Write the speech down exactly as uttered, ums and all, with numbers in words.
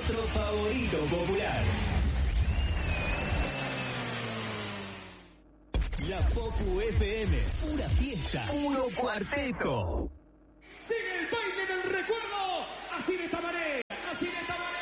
otro favorito popular. La Popu F M, pura fiesta, puro cuarteto.